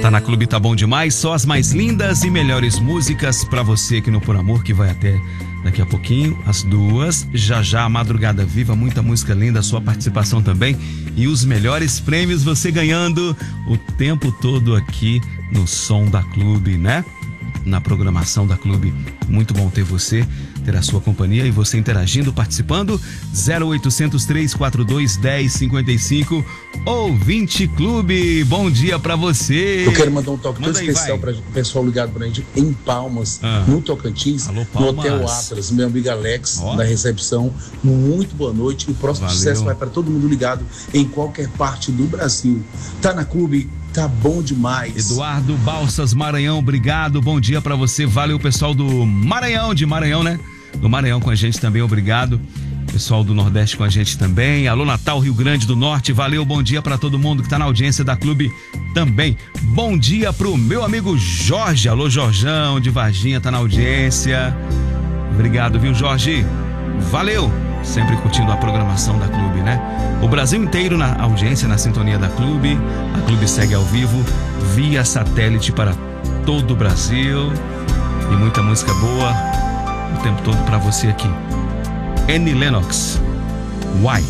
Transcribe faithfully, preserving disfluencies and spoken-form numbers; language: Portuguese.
Tá na Clube Tá Bom Demais, só as mais lindas e melhores músicas pra você aqui no Por Amor, que vai até daqui a pouquinho, às duas. Já já a Madrugada Viva, muita música linda, a sua participação também. E os melhores prêmios você ganhando o tempo todo aqui no Som da Clube, né? Na programação da Clube. Muito bom ter você, ter a sua companhia e você interagindo, participando. zero oitocentos, três quatro dois, um zero cinco cinco. Ouvinte Clube, bom dia pra você. Eu quero mandar um toque Manda todo aí, especial para o pessoal ligado pra gente em Palmas, Ah. no Tocantins, Alô, no Palmas. Hotel Atlas. Meu amigo Alex, Ó. da recepção. Muito boa noite. E o próximo Valeu. sucesso vai para todo mundo ligado em qualquer parte do Brasil. Tá na Clube, tá bom demais. Eduardo Balsas, Maranhão, obrigado, bom dia pra você. Valeu, pessoal do Maranhão, de Maranhão, né? Do Maranhão com a gente também, obrigado. Pessoal do Nordeste com a gente também. Alô, Natal, Rio Grande do Norte, valeu, bom dia pra todo mundo que tá na audiência da Clube também. Bom dia pro meu amigo Jorge. Alô, Jorjão, de Varginha, tá na audiência. Obrigado, viu, Jorge? Valeu! Sempre curtindo a programação da Clube, né? O Brasil inteiro na audiência, na sintonia da Clube. A Clube segue ao vivo, via satélite para todo o Brasil. E muita música boa o tempo todo para você aqui. Annie Lennox, Why?